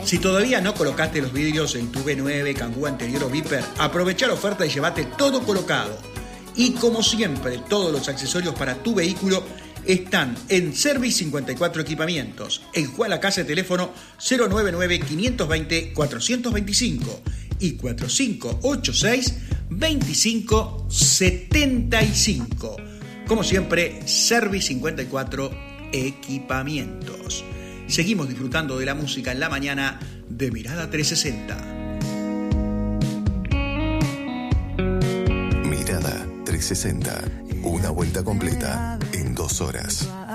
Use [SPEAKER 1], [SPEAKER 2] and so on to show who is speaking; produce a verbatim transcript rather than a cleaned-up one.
[SPEAKER 1] Si todavía no colocaste los vidrios en tu B nueve, Kangoo anterior o Viper, aprovecha la oferta y llévate todo colocado. Y como siempre, todos los accesorios para tu vehículo están en Service cincuenta y cuatro Equipamientos, en Juan Lacase, teléfono cero nueve nueve, quinientos veinte, cuatrocientos veinticinco y cuatro cinco ocho seis, veinticinco setenta y cinco. Como siempre, Service cincuenta y cuatro Equipamientos. Seguimos disfrutando de la música en la mañana de Mirada trescientos sesenta.
[SPEAKER 2] Mirada trescientos sesenta. Una vuelta completa en dos horas.